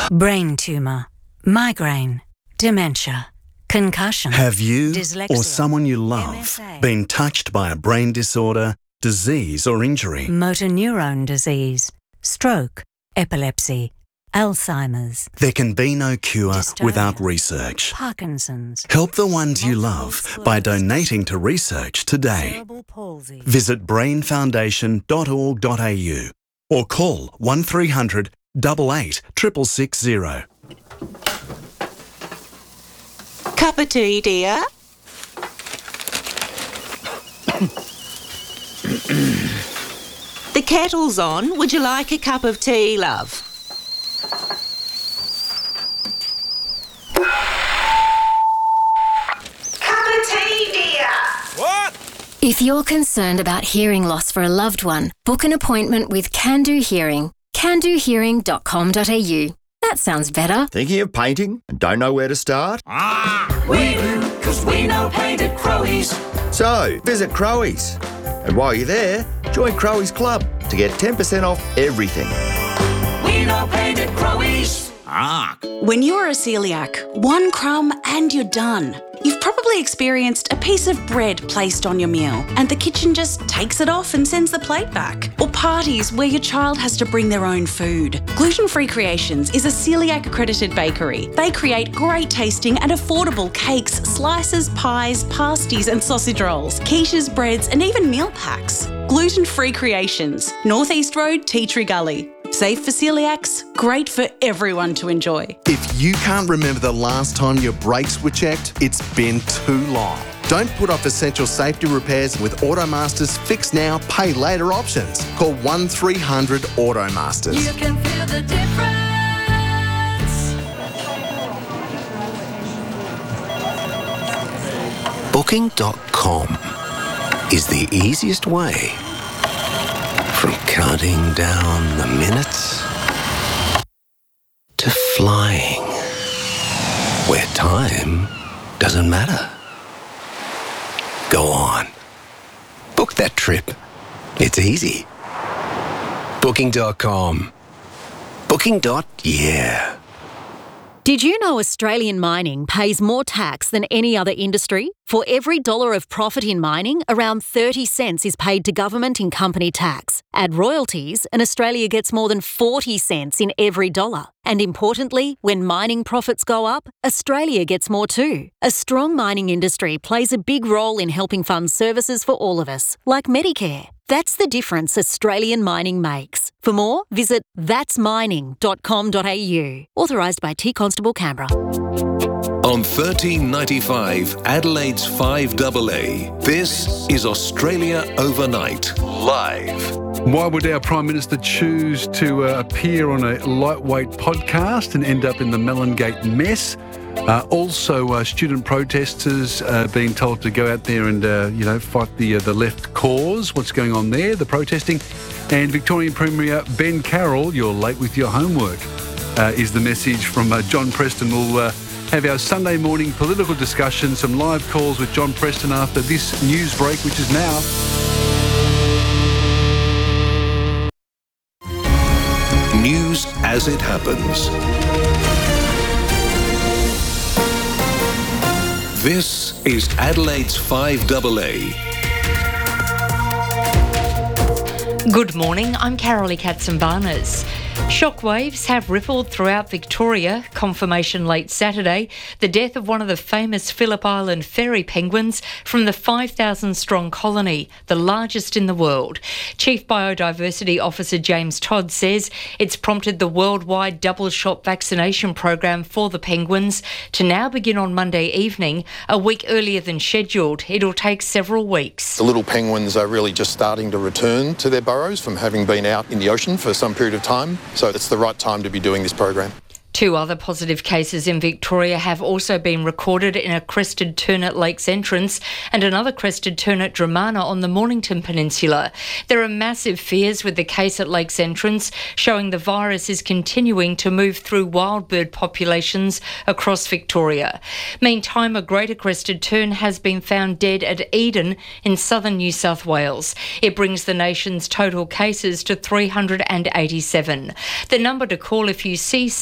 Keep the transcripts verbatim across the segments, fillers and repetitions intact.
Brain tumour, migraine, dementia, concussion. Have you dyslexia, or someone you love M S A, been touched by a brain disorder, disease or injury? motor neurone disease, stroke, epilepsy, Alzheimer's, There can be no cure Dystonia, without research. Parkinson's, Help the ones you multiple love sclerosis, by donating to research today. cerebral palsy. Visit brain foundation dot org dot a u or call one three hundred, eight eight, six six six zero. Cup of tea, dear? The kettle's on. Would you like a cup of tea, love? Cup of tea, dear. What? If you're concerned about hearing loss for a loved one, book an appointment with Can Do Hearing, can do hearing dot com dot a u. That sounds better. Thinking of painting and don't know where to start? We do, because we know paint at Crowe's. So, visit Crowe's. And while you're there, join Crowe's Club to get ten percent off everything. We know paint at Crowe's. Ah. When you're a celiac, one crumb and you're done. You've probably experienced a piece of bread placed on your meal and the kitchen just takes it off and sends the plate back. Or parties where your child has to bring their own food. Gluten-Free Creations is a celiac accredited bakery. They create great tasting and affordable cakes, slices, pies, pasties and sausage rolls, quiches, breads and even meal packs. Gluten-Free Creations, North East Road, Tea Tree Gully. Safe for celiacs, great for everyone to enjoy. If you can't remember the last time your brakes were checked, it's been too long. Don't put off essential safety repairs with Automaster's Fix Now, Pay Later options. Call one three hundred Automasters. You can feel the difference. Booking dot com is the easiest way from counting down the minutes to flying where time doesn't matter. Go on. Book that trip. It's easy. Booking dot com. Booking. Yeah. Did you know Australian mining pays more tax than any other industry? For every dollar of profit in mining, around thirty cents is paid to government in company tax. Add royalties, and Australia gets more than forty cents in every dollar. And importantly, when mining profits go up, Australia gets more too. A strong mining industry plays a big role in helping fund services for all of us, like Medicare. That's the difference Australian mining makes. For more, visit thats mining dot com dot a u. Authorised by T Constable Canberra. On thirteen ninety-five, Adelaide's five A A, this is Australia Overnight, live. Why would our Prime Minister choose to uh, appear on a lightweight podcast and end up in the Mellongate mess? Uh, also, uh, student protesters uh, being told to go out there and, uh, you know, fight the uh, the left cause. What's going on there? The protesting. And Victorian Premier Ben Carroll, you're late with your homework, uh, is the message from uh, John Preston. We'll uh, have our Sunday morning political discussion, some live calls with John Preston after this news break, which is now. News as it happens. This is Adelaide's five A A. Good morning, I'm Carolee Katzenbarnes. Shockwaves have rippled throughout Victoria. Confirmation late Saturday, the death of one of the famous Phillip Island fairy penguins from the five thousand strong colony, the largest in the world. Chief Biodiversity Officer James Todd says it's prompted the worldwide double-shot vaccination program for the penguins to now begin on Monday evening, a week earlier than scheduled. It'll take several weeks. The little penguins are really just starting to return to their burrows from having been out in the ocean for some period of time. So it's the right time to be doing this program. Two other positive cases in Victoria have also been recorded in a crested tern at Lakes Entrance and another crested tern at Dramana on the Mornington Peninsula. There are massive fears with the case at Lakes Entrance, showing the virus is continuing to move through wild bird populations across Victoria. Meantime, a greater crested tern has been found dead at Eden in southern New South Wales. It brings the nation's total cases to three hundred eighty-seven. The number to call if you see sick or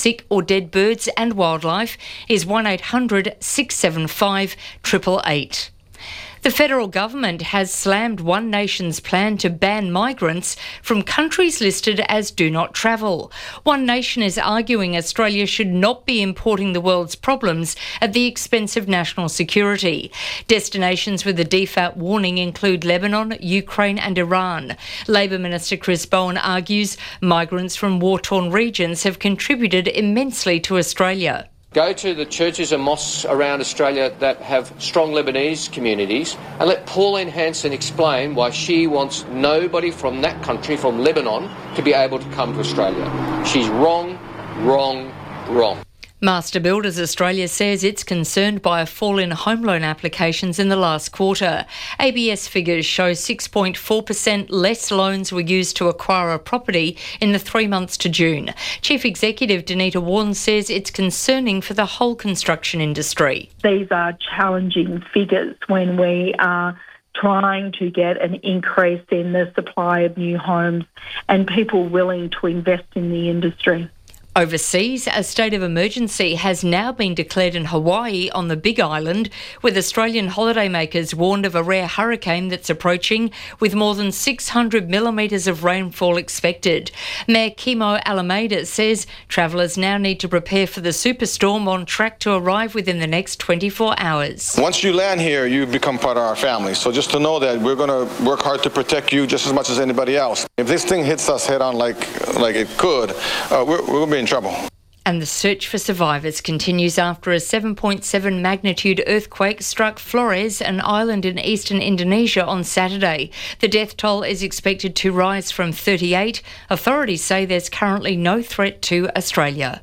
dead birds and wildlife is one eight hundred six seven five eight eight eight. The federal government has slammed One Nation's plan to ban migrants from countries listed as do not travel. One Nation is arguing Australia should not be importing the world's problems at the expense of national security. Destinations with a D FAT warning include Lebanon, Ukraine and Iran. Labor Minister Chris Bowen argues migrants from war-torn regions have contributed immensely to Australia. Go to the churches and mosques around Australia that have strong Lebanese communities and let Pauline Hanson explain why she wants nobody from that country, from Lebanon, to be able to come to Australia. She's wrong, wrong, wrong. Master Builders Australia says it's concerned by a fall in home loan applications in the last quarter. A B S figures show six point four percent less loans were used to acquire a property in the three months to June. Chief Executive Danita Warren says it's concerning for the whole construction industry. These are challenging figures when we are trying to get an increase in the supply of new homes and people willing to invest in the industry. Overseas, a state of emergency has now been declared in Hawaii on the Big Island, with Australian holidaymakers warned of a rare hurricane that's approaching, with more than six hundred millimetres of rainfall expected. Mayor Kimo Alameda says travellers now need to prepare for the superstorm on track to arrive within the next twenty-four hours. Once you land here, you become part of our family. So just to know that we're going to work hard to protect you just as much as anybody else. If this thing hits us head on like, like it could, uh, we're, we're going to be in trouble. And the search for survivors continues after a seven point seven magnitude earthquake struck Flores, an island in eastern Indonesia, on Saturday. The death toll is expected to rise from thirty-eight. Authorities say there's currently no threat to Australia.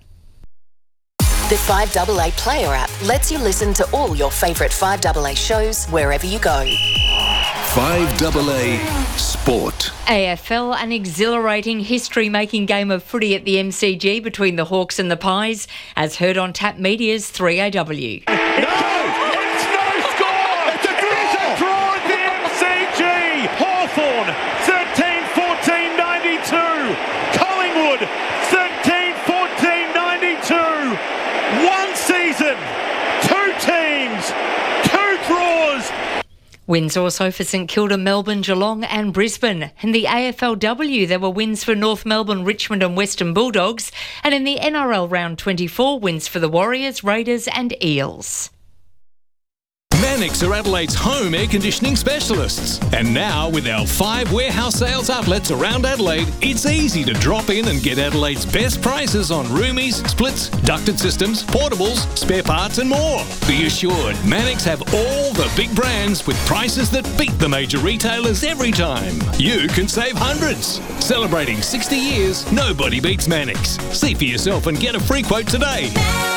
The five A A Player app lets you listen to all your favourite five A A shows wherever you go. five A A Sport. A F L, an exhilarating history-making game of footy at the M C G between the Hawks and the Pies, as heard on Tap Media's three A W. No! It's no score! It's a draw! draw at the M C G! Hawthorn, thirteen fourteen ninety-two. Collingwood, thirteen fourteen ninety-two. One season, two teams, two draws. Wins also for St Kilda, Melbourne, Geelong and Brisbane. In the A F L W, there were wins for North Melbourne, Richmond and Western Bulldogs. And in the N R L Round twenty-four, wins for the Warriors, Raiders and Eels. Mannix are Adelaide's home air conditioning specialists. And now, with our five warehouse sales outlets around Adelaide, it's easy to drop in and get Adelaide's best prices on roomies, splits, ducted systems, portables, spare parts and more. Be assured, Mannix have all the big brands with prices that beat the major retailers every time. You can save hundreds. Celebrating sixty years, nobody beats Mannix. See for yourself and get a free quote today.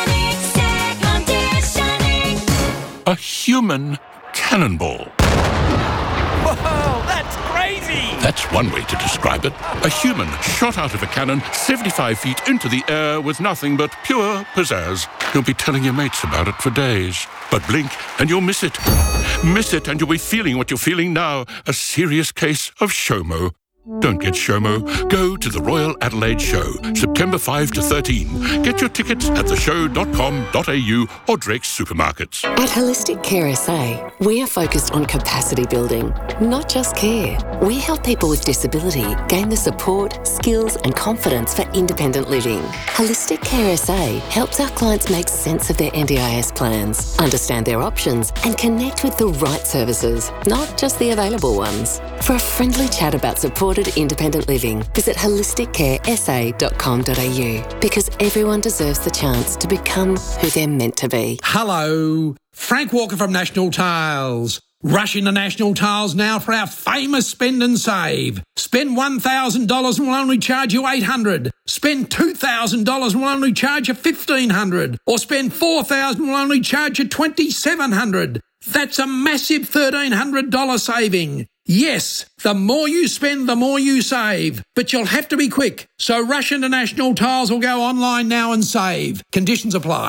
A human cannonball. Whoa, that's crazy! That's one way to describe it. A human shot out of a cannon seventy-five feet into the air with nothing but pure pizzazz. You'll be telling your mates about it for days. But blink and you'll miss it. Miss it and you'll be feeling what you're feeling now. A serious case of SHOMO. Don't get SHOMO. Go to the Royal Adelaide Show, September fifth to thirteenth. Get your tickets at the show dot com dot a u or Drake's Supermarkets. At Holistic Care S A, we are focused on capacity building, not just care. We help people with disability gain the support, skills and confidence for independent living. Holistic Care S A helps our clients make sense of their N D I S plans, understand their options and connect with the right services, not just the available ones. For a friendly chat about supported independent living, visit holistic care s a dot com dot a u, because everyone deserves the chance to become who they're meant to be. Hello, Frank Walker from National Tiles. Rush into National Tiles now for our famous spend and save. Spend one thousand dollars and we'll only charge you eight hundred dollars. Spend two thousand dollars and we'll only charge you fifteen hundred dollars. Or spend four thousand dollars and we'll only charge you twenty-seven hundred dollars. That's a massive thirteen hundred dollars saving. Yes, the more you spend, the more you save. But you'll have to be quick. So rush into National Tiles or go online now and save. Conditions apply.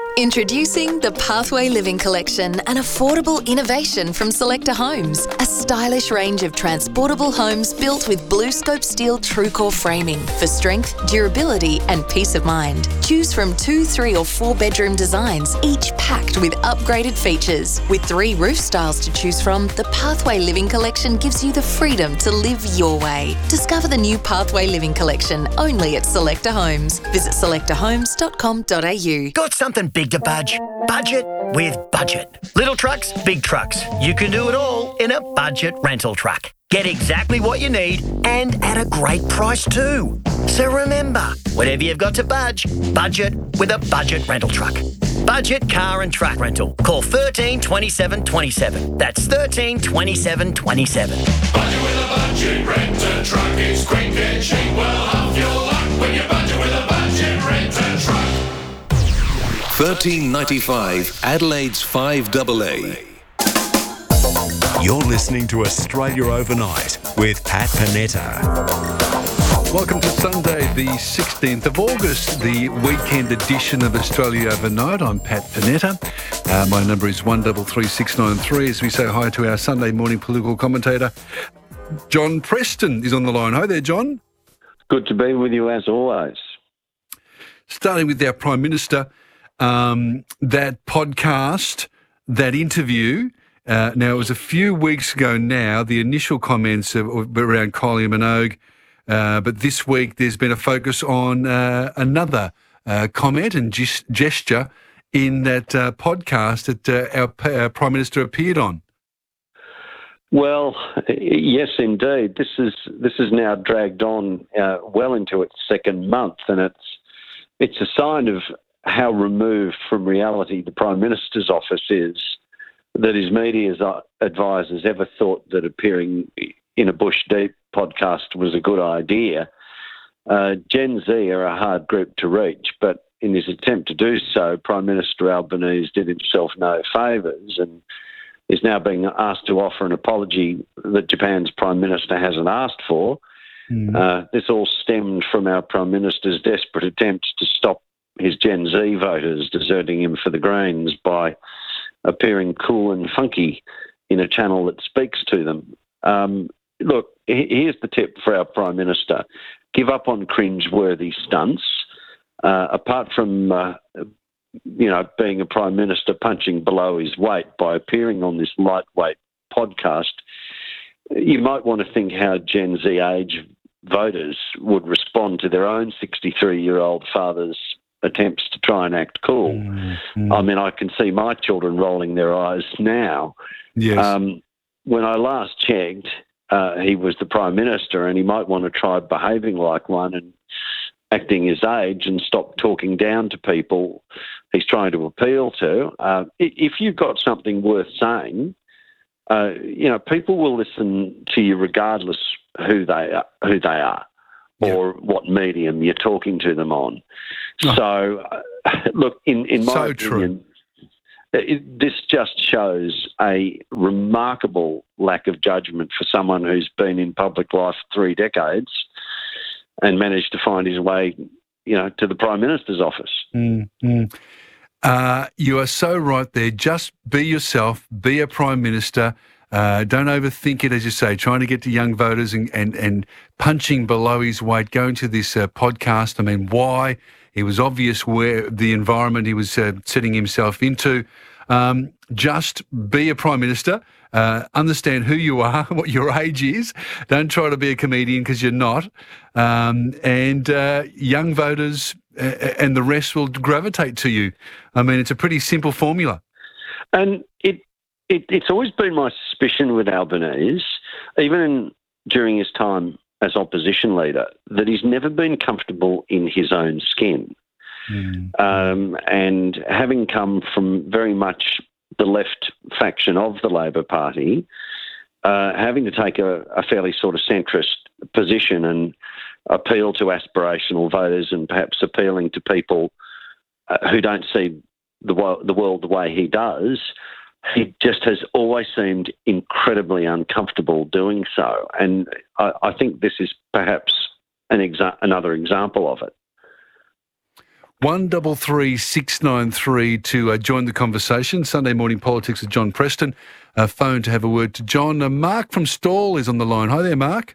Introducing the Pathway Living Collection, an affordable innovation from Selector Homes. A stylish range of transportable homes built with BlueScope steel TrueCore framing for strength, durability and peace of mind. Choose from two, three or four bedroom designs, each packed with upgraded features. With three roof styles to choose from, the Pathway Living Collection gives you the freedom to live your way. Discover the new Pathway Living Collection only at Selector Homes. Visit selector homes dot com dot a u. Got something big to budge? Budget with Budget. Little trucks, big trucks. You can do it all in a budget rental truck. Get exactly what you need and at a great price too. So remember, whatever you've got to budge, budget with a budget rental truck. Budget car and truck rental. Call thirteen twenty-seven twenty-seven. That's thirteen twenty-seven twenty-seven. Budget with a budget renter truck. It's quick and cheap. Well, half your luck when you budget with a budget renter truck. thirteen ninety-five Adelaide's five double A. You're listening to Australia Overnight with Pat Panetta. Welcome to Sunday, the sixteenth of August, the weekend edition of Australia Overnight. I'm Pat Panetta. Uh, my number is one three three six nine three as we say hi to our Sunday morning political commentator, John Preston, is on the line. Hi there, John. Good to be with you as always. Starting with our Prime Minister, um, that podcast, that interview, uh, now it was a few weeks ago now, the initial comments of, of, around Kylie Minogue, uh, but this week there's been a focus on uh, another uh, comment and gest- gesture in that uh, podcast that uh, our, our Prime Minister appeared on. Well, yes, indeed. This is this is now dragged on uh, well into its second month, and it's it's a sign of how removed from reality the Prime Minister's office is, that his media advisors ever thought that appearing in a Bush Deep podcast was a good idea. Uh, Gen Z are a hard group to reach, but in his attempt to do so, Prime Minister Albanese did himself no favours and is now being asked to offer an apology that Japan's Prime Minister hasn't asked for. Mm. Uh, this all stemmed from our Prime Minister's desperate attempts to stop his Gen Z voters deserting him for the Greens by appearing cool and funky in a channel that speaks to them. Um, look, here's the tip for our Prime Minister. Give up on cringe-worthy stunts. Uh, apart from, uh, you know, being a Prime Minister punching below his weight by appearing on this lightweight podcast, you might want to think how Gen Z age voters would respond to their own sixty-three-year-old father's attempts to try and act cool. Mm-hmm. I mean, I can see my children rolling their eyes now. Yes. Um, when I last checked, uh, he was the Prime Minister, and he might want to try behaving like one and acting his age and stop talking down to people he's trying to appeal to. Uh, if you've got something worth saying, uh, you know, people will listen to you regardless who they are, who they are or yep. what medium you're talking to them on. Oh. So, uh, look, in, in my so opinion, it, this just shows a remarkable lack of judgment for someone who's been in public life three decades and managed to find his way, you know, to the Prime Minister's office. Mm-hmm. Uh, you are so right there. Just be yourself, be a Prime Minister. Uh, don't overthink it, as you say, trying to get to young voters and, and, and punching below his weight, going to this uh, podcast. I mean, why? It was obvious where the environment he was uh, setting himself into. Um, just be a Prime Minister. Uh, understand who you are, what your age is. Don't try to be a comedian because you're not. Um, and uh, young voters uh, and the rest will gravitate to you. I mean, it's a pretty simple formula. And it, it it's always been my suspicion with Albanese, even in, during his time as opposition leader, that he's never been comfortable in his own skin. Mm. Um, and having come from very much the left faction of the Labor Party, uh, having to take a, a fairly sort of centrist position and appeal to aspirational voters and perhaps appealing to people uh, who don't see the, wo- the world the way he does, he just has always seemed incredibly uncomfortable doing so. And I, I think this is perhaps an exa- another example of it. One double three six nine three to uh, join the conversation. Sunday Morning Politics with John Preston. Uh, phone to have a word to John. Uh, Mark from Stawell is on the line. Hi there, Mark.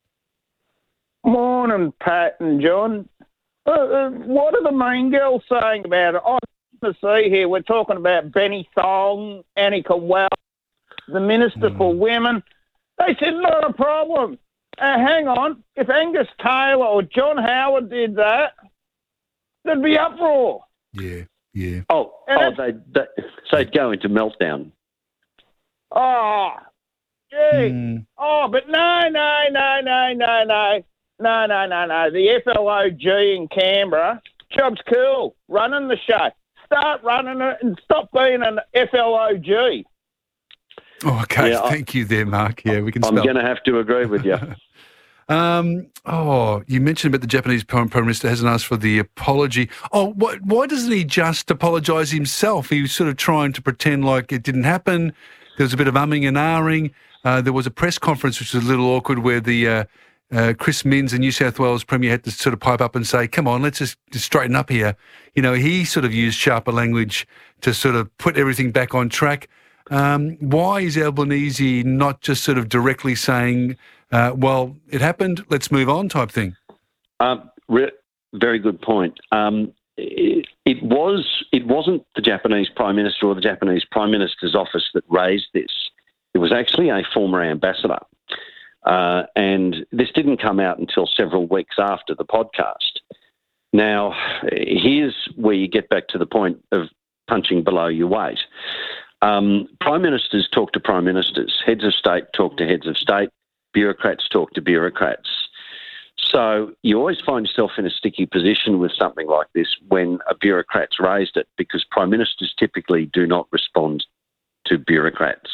Morning, Pat and John. Uh, uh, what are the main girls saying about it? I want to see here, we're talking about Benny Thong, Annika Wells, the Minister mm. for Women. They said, not a problem. Uh, hang on, if Angus Taylor or John Howard did that, there'd be uproar. Yeah, yeah. Oh, oh they, they, so they'd go into meltdown. Oh, gee. Mm. Oh, but no, no, no, no, no, no. No, no, no, no. The F L O G in Canberra, job's cool. Running the show. Start running it and stop being an F L O G. Oh, okay. Yeah, Thank I, you there, Mark. Yeah, we can I'm going to have to agree with you. um, oh, you mentioned about the Japanese Prime Minister hasn't asked for the apology. Oh, what, why doesn't he just apologise himself? He was sort of trying to pretend like it didn't happen. There was a bit of umming and ahhing. Uh, there was a press conference which was a little awkward where the... Uh, Uh, Chris Minns, the New South Wales Premier, had to sort of pipe up and say, come on, let's just, just straighten up here. You know, he sort of used sharper language to sort of put everything back on track. Um, why is Albanese not just sort of directly saying, uh, well, it happened, let's move on type thing? Um, re- very good point. Um, it, it, was, it wasn't the Japanese Prime Minister or the Japanese Prime Minister's office that raised this. It was actually a former ambassador. Uh, and this didn't come out until several weeks after the podcast. Now, here's where you get back to the point of punching below your weight. Um, prime ministers talk to prime ministers. Heads of state talk to heads of state. Bureaucrats talk to bureaucrats. So you always find yourself in a sticky position with something like this when a bureaucrat's raised it, because prime ministers typically do not respond to bureaucrats.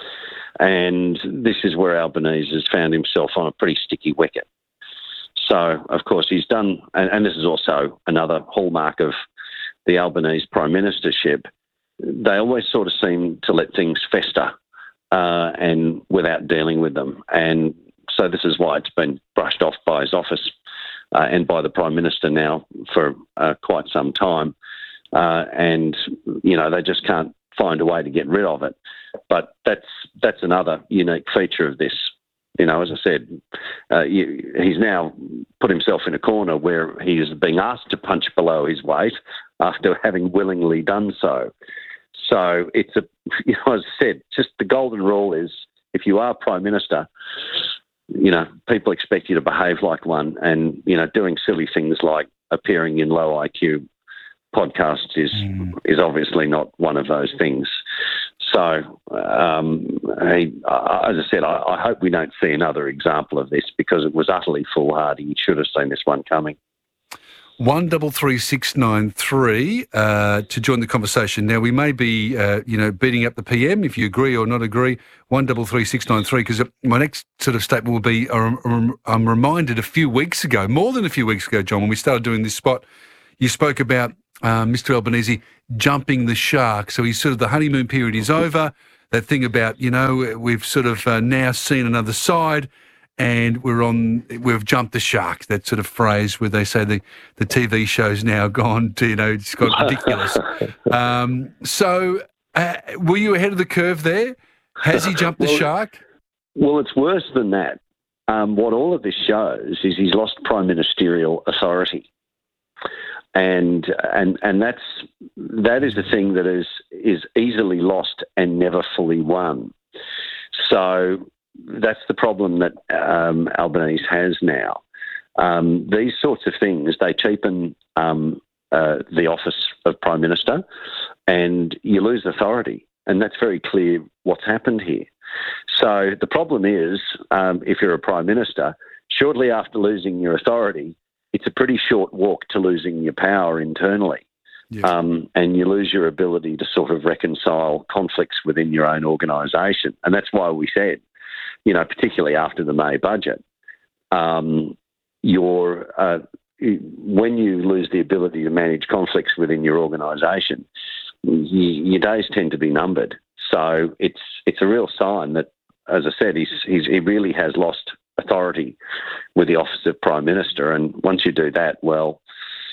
And this is where Albanese has found himself on a pretty sticky wicket. So, of course, he's done, and, and this is also another hallmark of the Albanese prime ministership, they always sort of seem to let things fester uh, and without dealing with them. And so this is why it's been brushed off by his office uh, and by the Prime Minister now for uh, quite some time. Uh, and, you know, they just can't find a way to get rid of it. But that's that's another unique feature of this. You know, as I said, uh, you, he's now put himself in a corner where he is being asked to punch below his weight after having willingly done so. So it's a, you know, as I said, just the golden rule is if you are Prime Minister, you know, people expect you to behave like one, and, you know, doing silly things like appearing in low I Q podcasts is mm. is obviously not one of those things. So, um, he, uh, as I said, I, I hope we don't see another example of this, because it was utterly foolhardy. You should have seen this one coming. One double three six nine three uh, to join the conversation. Now, we may be, uh, you know, beating up the P M if you agree or not agree. One double three six nine three, because my next sort of statement will be: I'm, I'm reminded a few weeks ago, more than a few weeks ago, John, when we started doing this spot, you spoke about uh, Mister Albanese jumping the shark. So he's sort of the honeymoon period is over. That thing about, you know, we've sort of uh, now seen another side. And we're on, we've jumped the shark, that sort of phrase where they say the, the T V show's now gone to, you know, it's got ridiculous. um, so uh, were you ahead of the curve there? Has he jumped the well, shark? Well, it's worse than that. Um, what all of this shows is he's lost prime ministerial authority. And and and that's that is the thing that is is easily lost and never fully won. So that's the problem that um, Albanese has now. Um, these sorts of things, they cheapen um, uh, the office of Prime Minister, and you lose authority. And that's very clear what's happened here. So the problem is, um, if you're a Prime Minister, shortly after losing your authority, it's a pretty short walk to losing your power internally. Yes. Um, and you lose your ability to sort of reconcile conflicts within your own organisation. And that's why we said, you know, particularly after the May budget, um, your uh, when you lose the ability to manage conflicts within your organisation, your days tend to be numbered. So it's it's a real sign that, as I said, he's, he's he really has lost authority with the office of Prime Minister. And once you do that, well,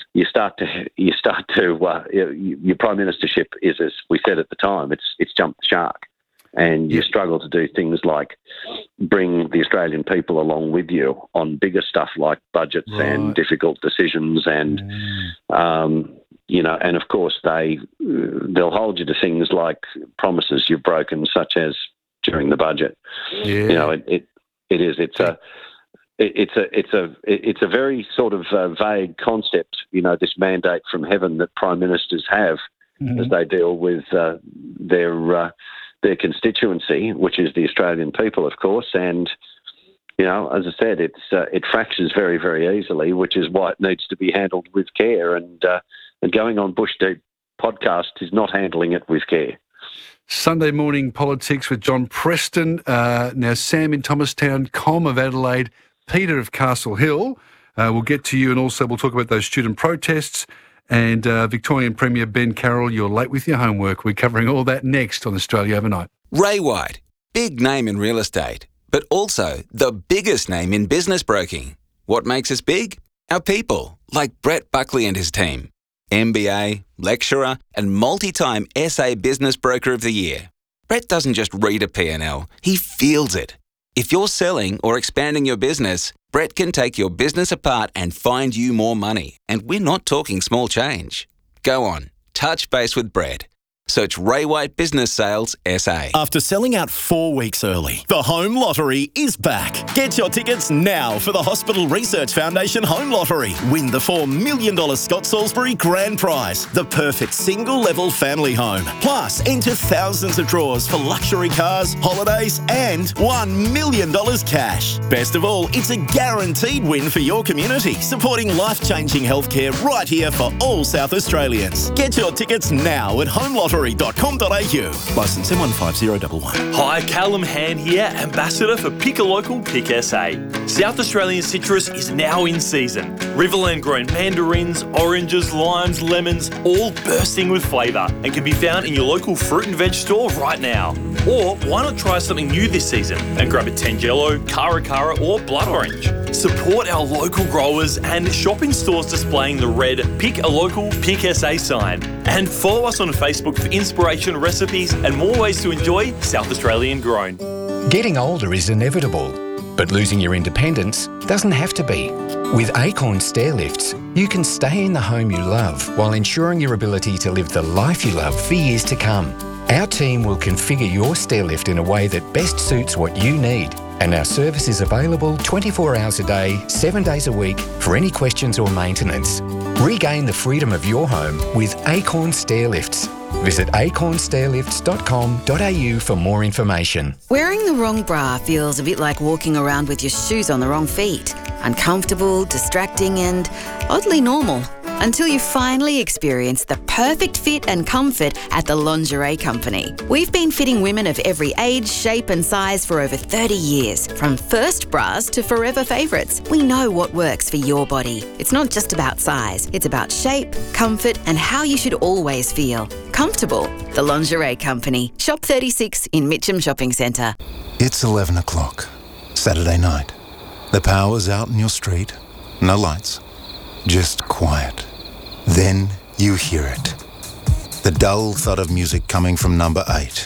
you start to you start to uh, your prime ministership is, as we said at the time, it's it's jumped the shark, and you struggle to do things like bring the Australian people along with you on bigger stuff like budgets right. and difficult decisions, and mm. um, you know, and of course they they'll hold you to things like promises you've broken, such as during the budget. Yeah. You know, it it, it is it's a It's a it's a it's a very sort of uh, vague concept, you know, this mandate from heaven that prime ministers have mm-hmm. as they deal with uh, their uh, their constituency, which is the Australian people, of course. And you know, as I said, it's uh, it fractures very very easily, which is why it needs to be handled with care. And uh, and going on Bush Deep podcast is not handling it with care. Sunday morning politics with John Preston. Uh, now, Sam in Thomastown, Com of Adelaide, Peter of Castle Hill. Uh, we'll get to you, and also we'll talk about those student protests. And uh, Victorian Premier Ben Carroll, you're late with your homework. We're covering all that next on Australia Overnight. Ray White, big name in real estate, but also the biggest name in business broking. What makes us big? Our people, like Brett Buckley and his team. M B A, lecturer, and multi-time S A Business Broker of the Year. Brett doesn't just read a P and L, he feels it. If you're selling or expanding your business, Brett can take your business apart and find you more money. And we're not talking small change. Go on, touch base with Brett. Search Ray White Business Sales S A. After selling out four weeks early, the Home Lottery is back. Get your tickets now for the Hospital Research Foundation Home Lottery. Win the four million dollars Scott Salisbury Grand Prize, the perfect single-level family home. Plus, enter thousands of draws for luxury cars, holidays, and one million dollars cash. Best of all, it's a guaranteed win for your community, supporting life-changing healthcare right here for all South Australians. Get your tickets now at home lottery dot com dot a u. Licence M one five zero one one. Hi, Callum Hand here, Ambassador for Pick a Local Pick S A. South Australian citrus is now in season. Riverland grown mandarins, oranges, limes, lemons, all bursting with flavour and can be found in your local fruit and veg store right now. Or why not try something new this season and grab a Tangelo, Cara Cara or Blood Orange. Support our local growers and shop in stores displaying the red Pick a Local Pick S A sign. And follow us on Facebook for inspiration, recipes and more ways to enjoy South Australian grown. Getting older is inevitable, but losing your independence doesn't have to be. With Acorn Stair Lifts, you can stay in the home you love while ensuring your ability to live the life you love for years to come. Our team will configure your stair lift in a way that best suits what you need, and our service is available twenty-four hours a day, seven days a week for any questions or maintenance. Regain the freedom of your home with Acorn Stair Lifts. Visit acorn stair lifts dot com dot a u for more information. Wearing the wrong bra feels a bit like walking around with your shoes on the wrong feet. Uncomfortable, distracting and oddly normal. Until you finally experience the perfect fit and comfort at the Lingerie Company. We've been fitting women of every age, shape and size for over thirty years. From first bras to forever favourites, we know what works for your body. It's not just about size, it's about shape, comfort and how you should always feel. Comfortable. The Lingerie Company. Shop thirty-six in Mitcham Shopping Centre. It's eleven o'clock, Saturday night. The power's out in your street, no lights, just quiet. Then you hear it. The dull thud of music coming from number eight.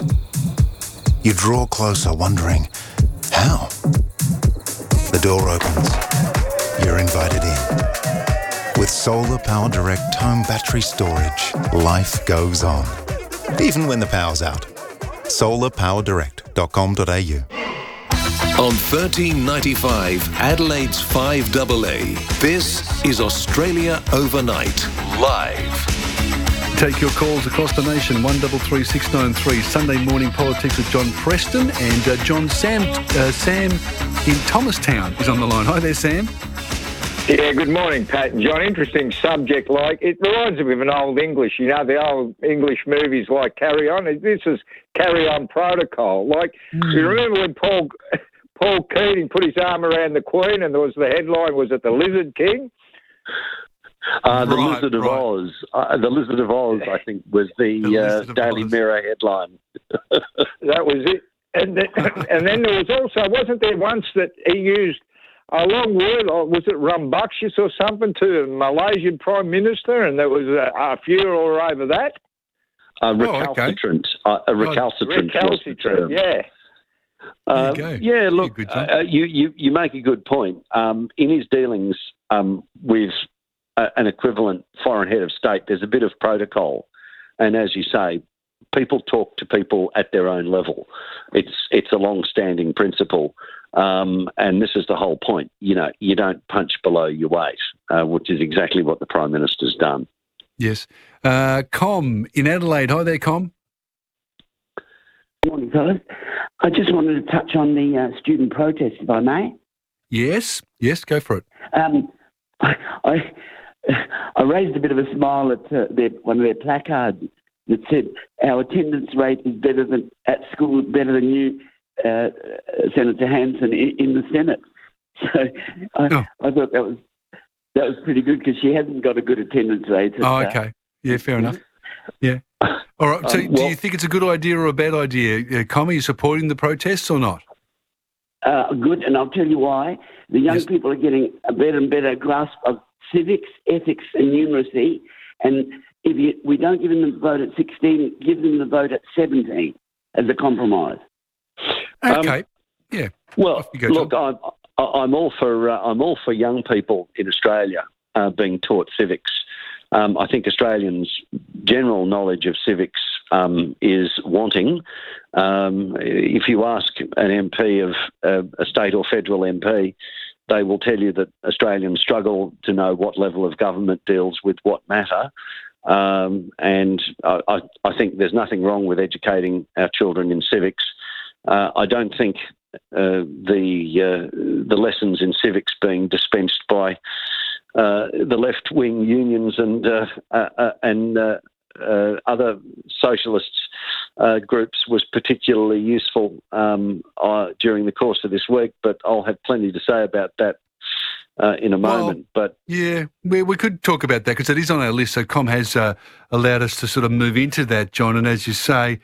You draw closer, wondering, how? The door opens. You're invited in. With Solar Power Direct home battery storage, life goes on. Even when the power's out. solar power direct dot com dot a u. On thirteen ninety-five, Adelaide's five A A, this is Australia Overnight, live. Take your calls across the nation, one three three six nine three. Sunday morning politics with John Preston and uh, John Sam, uh, Sam in Thomastown is on the line. Hi there, Sam. Yeah, good morning, Pat and John. Interesting subject. Like, it reminds me of an old English, you know, the old English movies like Carry On. This is Carry On Protocol. Like, mm. you remember when Paul... Paul Keating put his arm around the Queen and there was the headline, was it the Lizard King? Uh, the Right, Lizard of right. Oz. Uh, the Lizard of Oz, I think, was the, The uh, Lizard of Daily Oz. Mirror headline. That was it. And then, and then there was also, wasn't there once that he used a long word, or was it rambunctious or something, to the Malaysian Prime Minister, and there was a, a furor over that? Uh, recalcitrant. Oh, okay. uh, a recalcitrant. Recalcitrant, yeah. Uh, There yeah, look, uh, you, you, you make a good point. Um, in his dealings um, with uh, an equivalent foreign head of state, there's a bit of protocol. And as you say, people talk to people at their own level. It's it's a long-standing principle. Um, and this is the whole point. You know, you don't punch below your weight, uh, which is exactly what the Prime Minister's done. Yes. Uh, Com in Adelaide. Hi there, Com. Morning, fellas. I just wanted to touch on the uh, student protest, if I may. Yes, yes, go for it. Um, I, I I raised a bit of a smile at uh, their, one of their placards that said, "Our attendance rate is better than at school, better than you, uh, Senator Hanson, in, in the Senate." So I, oh. I thought that was that was pretty good, because she hasn't got a good attendance rate. Oh, okay. Yeah, fair enough. Yeah. All right. So, um, well, do you think it's a good idea or a bad idea? Uh, Com, are you supporting the protests or not? Uh, good, and I'll tell you why. The young yes. people are getting a better and better grasp of civics, ethics, and numeracy. And if you, we don't give them the vote at sixteen, give them the vote at seventeen as a compromise. Okay. Um, yeah. Well, go, look, I'm I'm all for uh, I'm all for young people in Australia uh, being taught civics. Um, I think Australians' general knowledge of civics um, is wanting. Um, if you ask an M P of uh, a state or federal M P, they will tell you that Australians struggle to know what level of government deals with what matter. Um, and I, I think there's nothing wrong with educating our children in civics. Uh, I don't think uh, the uh, the lessons in civics being dispensed by Uh, the left-wing unions and uh, uh, uh, and uh, uh, other socialist uh, groups was particularly useful um, uh, during the course of this week. But I'll have plenty to say about that uh, in a moment. Well, but yeah, we we could talk about that, because it is on our list. So Com has uh, allowed us to sort of move into that, John. And as you say,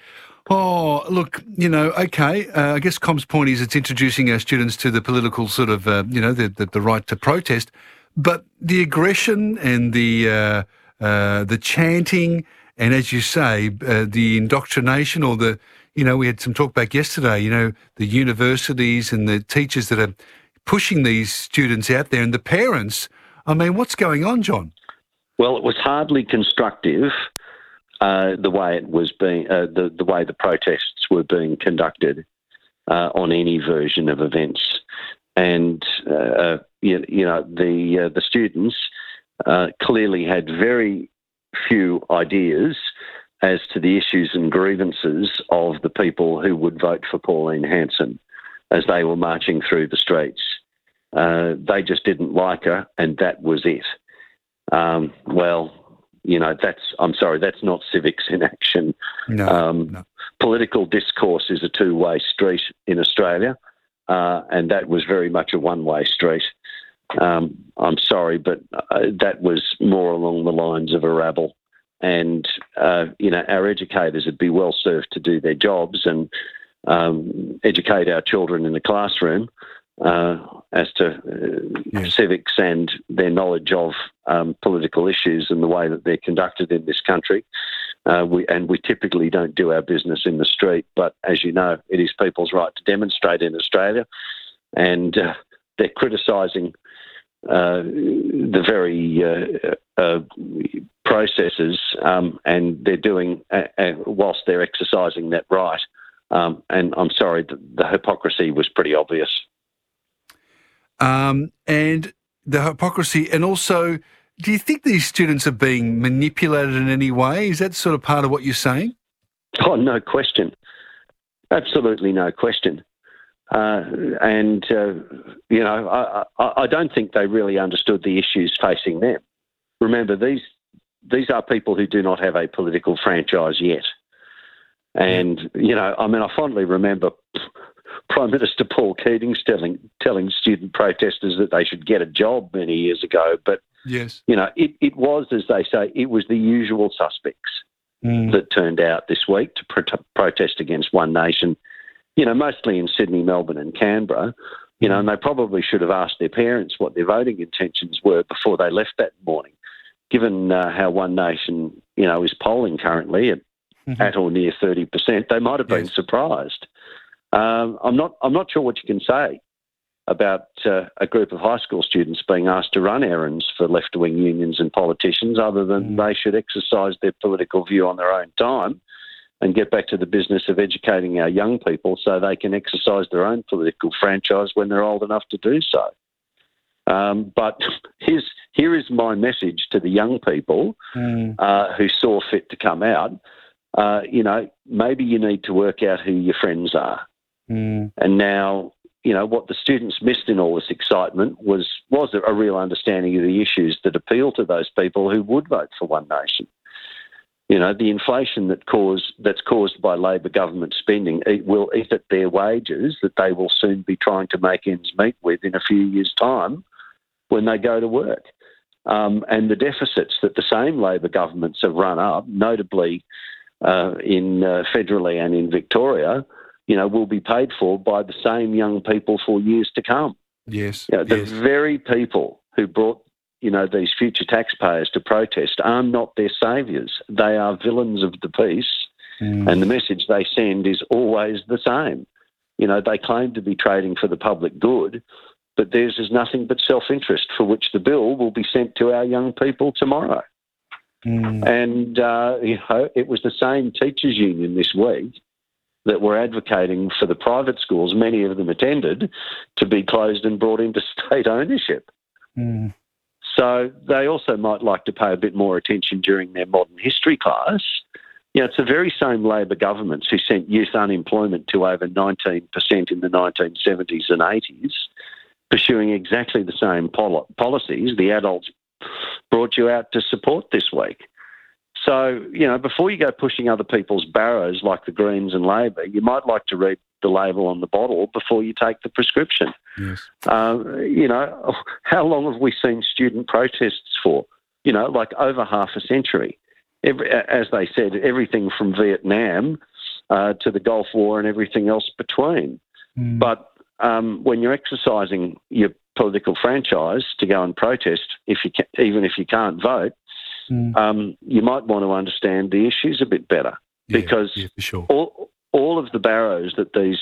oh, look, you know, okay, uh, I guess Com's point is it's introducing our students to the political sort of, uh, you know, the, the, the right to protest. But the aggression and the uh, uh, the chanting, and as you say, uh, the indoctrination, or the, you know, we had some talk back yesterday, you know, the universities and the teachers that are pushing these students out there, and the parents. I mean, what's going on, John? Well, it was hardly constructive uh, the way it was being, uh, the the way the protests were being conducted uh, on any version of events. And, uh, you, you know, the uh, the students uh, clearly had very few ideas as to the issues and grievances of the people who would vote for Pauline Hanson as they were marching through the streets. Uh, they just didn't like her, and that was it. Um, well, you know, that's, I'm sorry, that's not civics in action. No, um, no. Political discourse is a two-way street in Australia. Uh, and that was very much a one-way street. Um, I'm sorry, but uh, that was more along the lines of a rabble. And, uh, you know, our educators would be well served to do their jobs and um, educate our children in the classroom uh, as to uh, yes. civics and their knowledge of um, political issues and the way that they're conducted in this country. Uh, we, and we typically don't do our business in the street, but as you know, it is people's right to demonstrate in Australia, and uh, they're criticising uh, the very uh, uh, processes, um, and they're doing uh, uh, whilst they're exercising that right. Um, and I'm sorry, the, the hypocrisy was pretty obvious. Um, and the hypocrisy, and also, do you think these students are being manipulated in any way? Is that sort of part of what you're saying? Oh, no question. Absolutely no question. Uh, and, uh, you know, I, I, I don't think they really understood the issues facing them. Remember, these these are people who do not have a political franchise yet. And, you know, I mean, I fondly remember Prime Minister Paul Keating telling, telling student protesters that they should get a job many years ago, but yes, you know, it, it was, as they say, it was the usual suspects mm. that turned out this week to pro- protest against One Nation, you know, mostly in Sydney, Melbourne and Canberra. You know, and they probably should have asked their parents what their voting intentions were before they left that morning. Given uh, how One Nation, you know, is polling currently at, mm-hmm. at or near thirty percent, they might have been yes. surprised. Um, I'm not. I'm not sure what you can say about uh, a group of high school students being asked to run errands for left-wing unions and politicians, other than mm. they should exercise their political view on their own time and get back to the business of educating our young people so they can exercise their own political franchise when they're old enough to do so. Um, but here's, here is my message to the young people mm. uh, who saw fit to come out. Uh, you know, maybe you need to work out who your friends are. Mm. And now, you know, what the students missed in all this excitement was was a real understanding of the issues that appeal to those people who would vote for One Nation. You know, the inflation that cause, that's caused by Labor government spending it will eat at their wages that they will soon be trying to make ends meet with in a few years' time when they go to work. Um, and the deficits that the same Labor governments have run up, notably uh, in uh, federally and in Victoria, you know, will be paid for by the same young people for years to come. Yes. You know, the yes. very people who brought, you know, these future taxpayers to protest are not their saviours. They are villains of the peace, mm. and the message they send is always the same. You know, they claim to be trading for the public good, but theirs is nothing but self-interest, for which the bill will be sent to our young people tomorrow. Mm. And, uh, you know, it was the same teachers' union this week that were advocating for the private schools, many of them attended, to be closed and brought into state ownership. Mm. So they also might like to pay a bit more attention during their modern history class. You know, it's the very same Labor governments who sent youth unemployment to over nineteen percent in the nineteen seventies and eighties, pursuing exactly the same pol- policies the adults brought you out to support this week. So, you know, before you go pushing other people's barrows like the Greens and Labor, you might like to read the label on the bottle before you take the prescription. Yes. Uh, you know, how long have we seen student protests for? You know, like over half a century. Every, as they said, everything from Vietnam uh, to the Gulf War and everything else between. Mm. But um, when you're exercising your political franchise to go and protest, if you can, even if you can't vote, Mm. Um, you might want to understand the issues a bit better, yeah, because yeah, for sure. all all of the barrows that these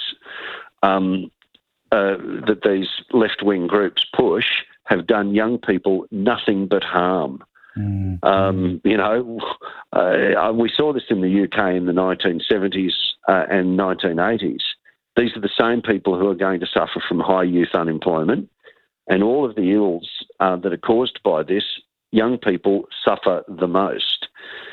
um, uh, that these left wing groups push have done young people nothing but harm. Mm. Um, you know, uh, we saw this in the U K in the nineteen seventies uh, and nineteen eighties. These are the same people who are going to suffer from high youth unemployment, and all of the ills uh, that are caused by this. Young people suffer the most.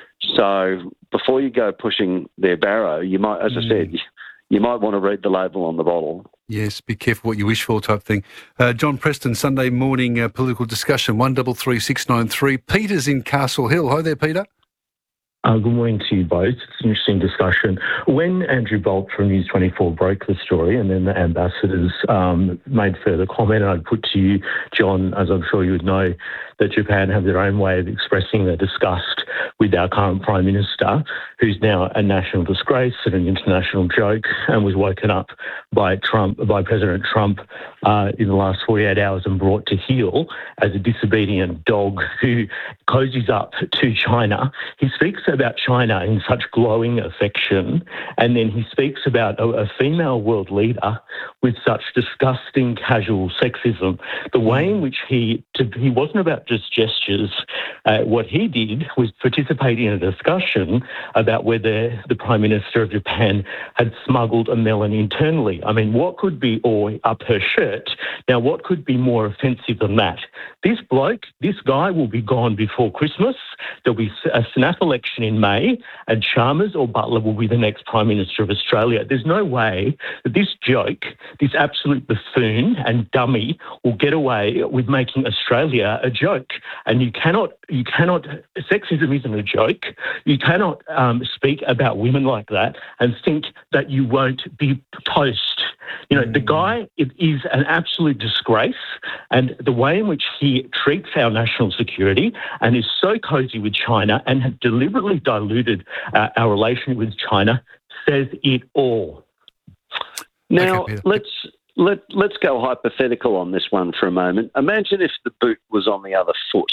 So before you go pushing their barrow, you might, as mm. I said, you might want to read the label on the bottle. Yes, be careful what you wish for type thing. Uh, John Preston, Sunday morning uh, political discussion, one double three six nine three. Peter's in Castle Hill. Hi there, Peter. Uh, good morning to you both. It's an interesting discussion. When Andrew Bolt from News twenty-four broke the story and then the ambassadors um, made further comment, and I'd put to you, John, as I'm sure you would know, that Japan have their own way of expressing their disgust with our current Prime Minister, who's now a national disgrace and an international joke, and was woken up by Trump, by President Trump uh, in the last forty-eight hours and brought to heel as a disobedient dog who cozies up to China. He speaks about China in such glowing affection, and then he speaks about a, a female world leader with such disgusting casual sexism. The way in which he to, he wasn't about just gestures. Uh, what he did was participate in a discussion about whether the Prime Minister of Japan had smuggled a melon internally. I mean, what could be, or up her shirt, now what could be more offensive than that? This bloke, this guy will be gone before Christmas. There'll be a snap election in May, and Chalmers or Butler will be the next Prime Minister of Australia. There's no way that this joke, this absolute buffoon and dummy will get away with making Australia a joke. And you cannot, you cannot, sexism isn't a joke. You cannot um, speak about women like that and think that you won't be toast. You know, mm. the guy is an absolute disgrace, and the way in which he treats our national security and is so cosy with China and has deliberately diluted uh, our relationship with China says it all. Now, okay, let's let, let's go hypothetical on this one for a moment. Imagine if the boot was on the other foot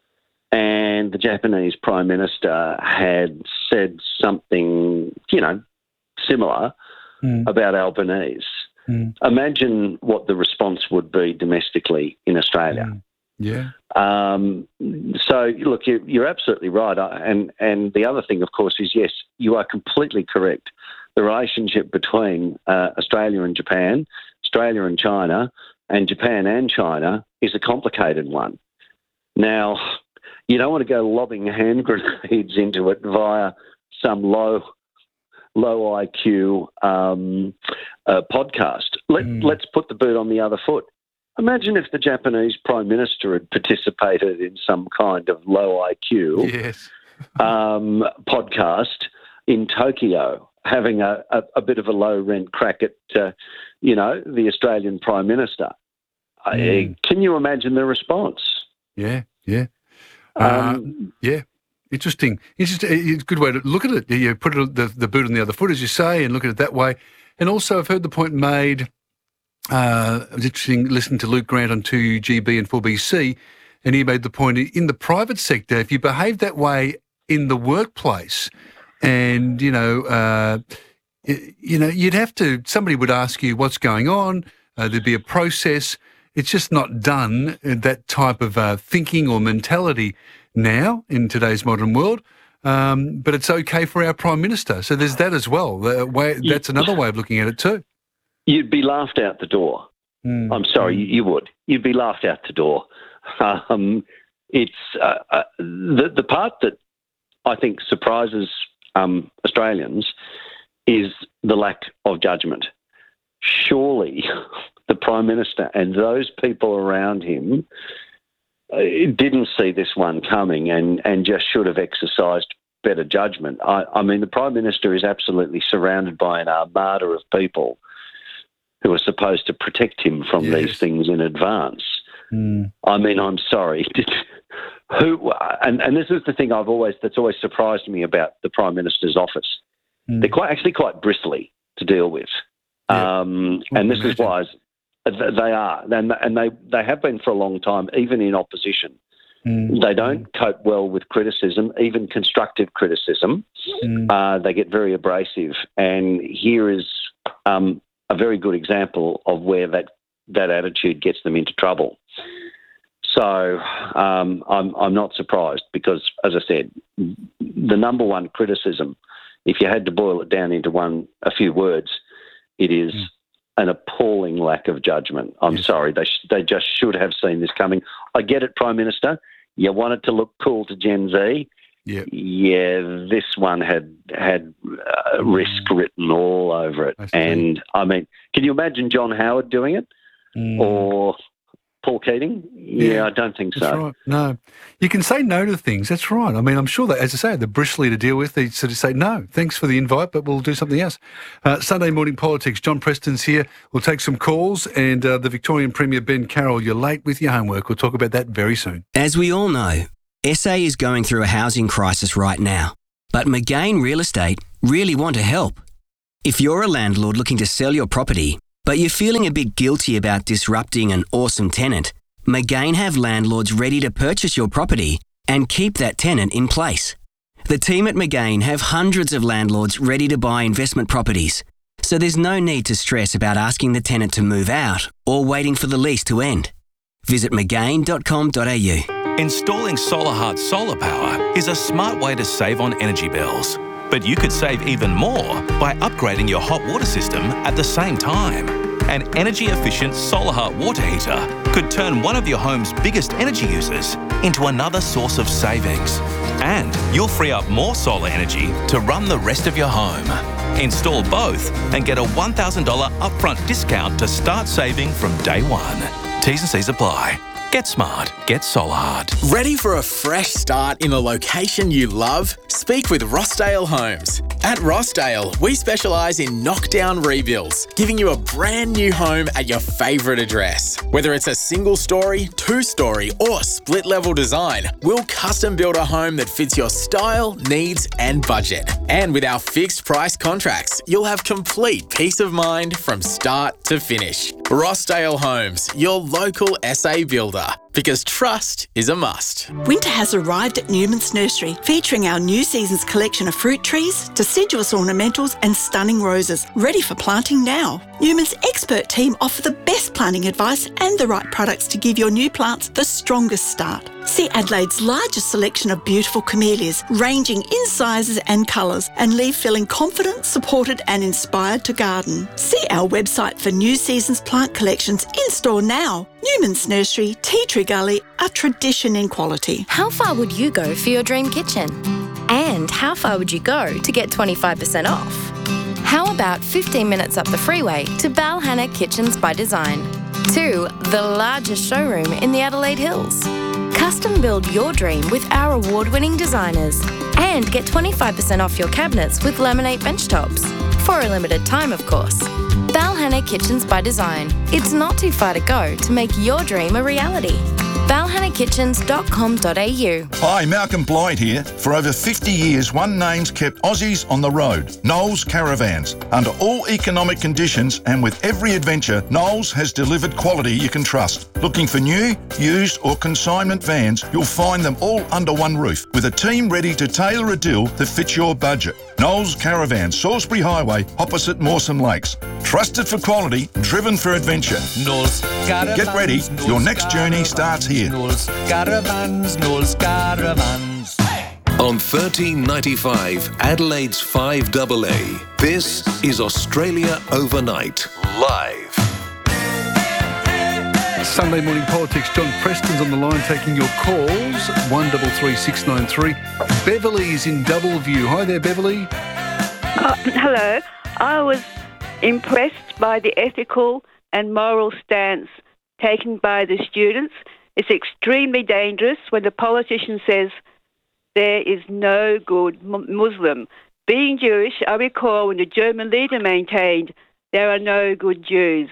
and the Japanese Prime Minister had said something, you know, similar mm. about Albanese. Mm. Imagine what the response would be domestically in Australia. Mm. Yeah. Um, so, look, you, you're absolutely right. And, and the other thing, of course, is, yes, you are completely correct. The relationship between uh, Australia and Japan, Australia and China, and Japan and China is a complicated one. Now, you don't want to go lobbing hand grenades into it via some low low I Q um, uh, podcast. Let, mm. Let's put the boot on the other foot. Imagine if the Japanese Prime Minister had participated in some kind of low I Q yes. um, podcast in Tokyo, having a, a, a bit of a low-rent crack at, uh, you know, the Australian Prime Minister. Mm. Uh, can you imagine the response? Yeah, yeah. Um, uh, yeah. Interesting. Interesting. It's a good way to look at it. You put it, the, the boot on the other foot, as you say, and look at it that way. And also, I've heard the point made, uh, it was interesting listening to Luke Grant on two G B and four B C, and he made the point, in the private sector, if you behave that way in the workplace, and, you know, uh, you know, you'd have to, somebody would ask you what's going on, uh, there'd be a process. It's just not done, that type of uh, thinking or mentality now in today's modern world, um, but it's okay for our Prime Minister. So there's that as well. The way, that's another way of looking at it too. You'd be laughed out the door. Mm. I'm sorry, mm. you would. You'd be laughed out the door. Um, it's uh, uh, the, the part that I think surprises um, Australians is the lack of judgment. Surely the Prime Minister and those people around him didn't see this one coming and, and just should have exercised better judgment. I, I mean, the Prime Minister is absolutely surrounded by an armada of people who are supposed to protect him from yes. these things in advance. Mm. I mean, I'm sorry. Who? And, and this is the thing I've always that's always surprised me about the Prime Minister's office. Mm. They're quite actually quite bristly to deal with, yeah. um, and this imagine. is why. They are, and and they, they have been for a long time, even in opposition. Mm. They don't cope well with criticism, even constructive criticism. Mm. Uh, they get very abrasive, and here is um, a very good example of where that, that attitude gets them into trouble. So um, I'm I'm not surprised because, as I said, the number one criticism, if you had to boil it down into one a few words, it is. Mm. an appalling lack of judgment. I'm yes. sorry, they sh- they just should have seen this coming. I get it, Prime Minister. You want it to look cool to Gen Z. Yep. Yeah, this one had had uh, mm. risk written all over it. I and, I mean, can you imagine John Howard doing it? Mm. Or Paul Keating? Yeah, yeah, I don't think that's so. Right. No. You can say no to things. That's right. I mean, I'm sure that, as I say, they're bristly to deal with. They sort of say, no, thanks for the invite, but we'll do something else. Uh, Sunday Morning Politics. John Preston's here. We'll take some calls. And uh, the Victorian Premier, Ben Carroll, you're late with your homework. We'll talk about that very soon. As we all know, S A is going through a housing crisis right now. But McGain Real Estate really want to help. If you're a landlord looking to sell your property, but you're feeling a bit guilty about disrupting an awesome tenant, McGain have landlords ready to purchase your property and keep that tenant in place. The team at McGain have hundreds of landlords ready to buy investment properties, so there's no need to stress about asking the tenant to move out or waiting for the lease to end. Visit mcgain dot com dot a u. Installing SolarHeart solar power is a smart way to save on energy bills. But you could save even more by upgrading your hot water system at the same time. An energy-efficient SolarHeart water heater could turn one of your home's biggest energy users into another source of savings. And you'll free up more solar energy to run the rest of your home. Install both and get a one thousand dollars upfront discount to start saving from day one. T's and C's apply. Get smart. Get SolarHeart. Ready for a fresh start in a location you love? Speak with Rossdale Homes. At Rossdale, we specialise in knockdown rebuilds, giving you a brand new home at your favourite address. Whether it's a single story, two story or split level design, we'll custom build a home that fits your style, needs and budget. And with our fixed price contracts, you'll have complete peace of mind from start to finish. Rossdale Homes, your local S A builder. Because trust is a must. Winter has arrived at Newman's Nursery, featuring our new season's collection of fruit trees, deciduous ornamentals and stunning roses, ready for planting now. Newman's expert team offer the best planting advice and the right products to give your new plants the strongest start. See Adelaide's largest selection of beautiful camellias, ranging in sizes and colours, and leave feeling confident, supported and inspired to garden. See our website for new season's plant collections in store now. Newman's Nursery, Tea Tree Gully, a tradition in quality. How far would you go for your dream kitchen? And how far would you go to get twenty-five percent off? How about fifteen minutes up the freeway to Balhanna Kitchens by Design? To the largest showroom in the Adelaide Hills. Custom build your dream with our award-winning designers. And get twenty-five percent off your cabinets with laminate bench tops. For a limited time, of course. Balhanna Kitchens by Design. It's not too far to go to make your dream a reality. balhanna kitchens dot com dot a u. Hi, Malcolm Blythe here. For over fifty years, one name's kept Aussies on the road. Knowles Caravans. Under all economic conditions and with every adventure, Knowles has delivered quality you can trust. Looking for new, used or consignment vans, you'll find them all under one roof with a team ready to tailor a deal that fits your budget. Knowles Caravans, Salisbury Highway, opposite Mawson Lakes. Trusted for quality, driven for adventure. Knowles Caravans. Get ready, your next journey starts here. Knowles Caravans, Knowles Caravans. On thirteen ninety-five, Adelaide's five A A, this is Australia Overnight, live. Sunday Morning Politics, John Preston's on the line taking your calls, one three three six nine three. Beverly's in Doubleview. Hi there, Beverly. Uh, hello. I was impressed by the ethical and moral stance taken by the students. It's extremely dangerous when the politician says there is no good m- Muslim. Being Jewish, I recall when the German leader maintained there are no good Jews.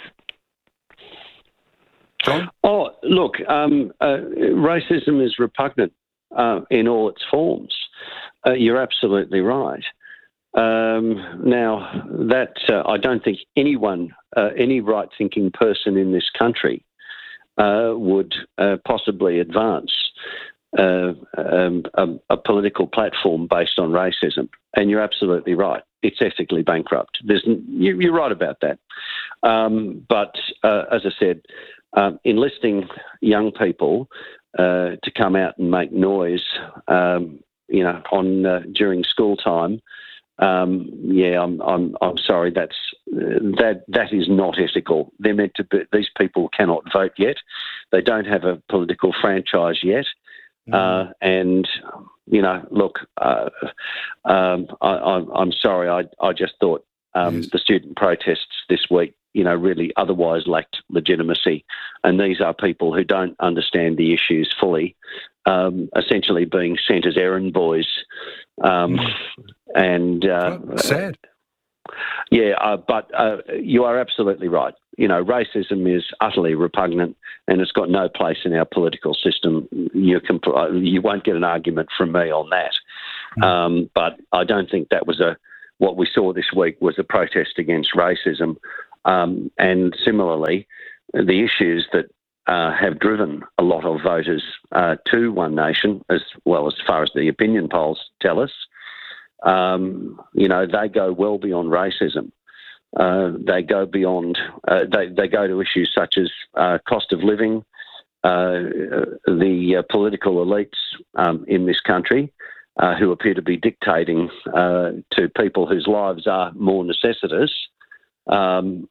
John? Oh, look, um, uh, racism is repugnant uh, in all its forms. Uh, you're absolutely right. Um, now, that uh, I don't think anyone, uh, any right-thinking person in this country uh, would uh, possibly advance uh, um, a, a political platform based on racism. And you're absolutely right. It's ethically bankrupt. There's, you, you're right about that. Um, but uh, as I said, um, enlisting young people uh, to come out and make noise, um, you know, on uh, during school time. Um, yeah, I'm, I'm, I'm sorry. That's uh, that. That is not ethical. They're meant to be. These people cannot vote yet. They don't have a political franchise yet. Mm. Uh, and you know, look, uh, um, I, I, I'm sorry. I, I just thought um, yes. the student protests this week, you know, really otherwise lacked legitimacy. And these are people who don't understand the issues fully, um, essentially being sent as errand boys. Um, mm. And uh, sad. Yeah, uh, but uh, you are absolutely right. You know, racism is utterly repugnant, and it's got no place in our political system. You can, you won't get an argument from me on that. Mm. Um, but I don't think that was a what we saw this week was a protest against racism. Um, and similarly, the issues that uh, have driven a lot of voters uh, to One Nation, as well as far as the opinion polls tell us. Um, you know, they go well beyond racism. Uh, they go beyond, uh, they, they go to issues such as uh, cost of living, uh, the uh, political elites um, in this country uh, who appear to be dictating uh, to people whose lives are more necessitous, um,